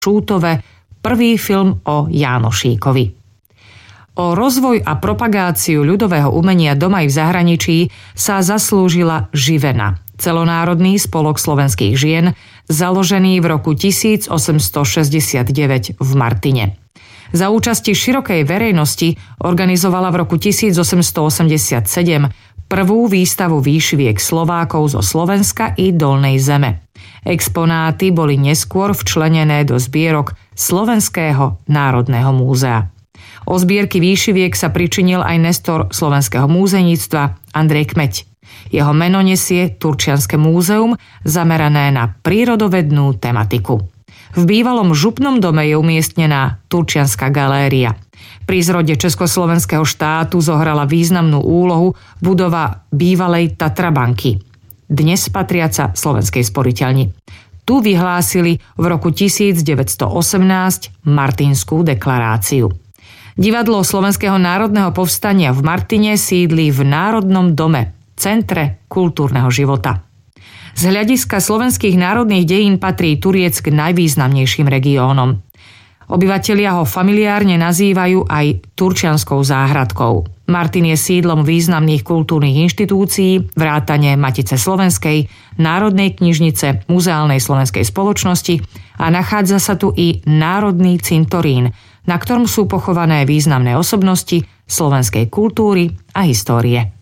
Šútove prvý film o Jánošíkovi. O rozvoj a propagáciu ľudového umenia doma i v zahraničí sa zaslúžila Živena, celonárodný spolok slovenských žien, založený v roku 1869 v Martine. Za účasti širokej verejnosti organizovala v roku 1887 prvú výstavu výšiviek Slovákov zo Slovenska i Dolnej Zeme. Exponáty boli neskôr včlenené do zbierok Slovenského národného múzea. O zbierky výšiviek sa pričinil aj nestor slovenského múzeníctva Andrej Kmeď. Jeho meno nesie Turčianske múzeum, zamerané na prírodovednú tematiku. V bývalom župnom dome je umiestnená Turčianska galéria. Pri zrode Československého štátu zohrala významnú úlohu budova bývalej Tatrabanky, dnes patriaca Slovenskej sporiteľni. Tu vyhlásili v roku 1918 Martinskú deklaráciu. Divadlo Slovenského národného povstania v Martine sídli v Národnom dome, centre kultúrneho života. Z hľadiska slovenských národných dejín patrí Turiec k najvýznamnejším regiónom. Obyvatelia ho familiárne nazývajú aj Turčianskou záhradkou. Martin je sídlom významných kultúrnych inštitúcií, vrátane Matice slovenskej, Národnej knižnice, Muzeálnej slovenskej spoločnosti a nachádza sa tu i Národný cintorín, na ktorom sú pochované významné osobnosti slovenskej kultúry a histórie.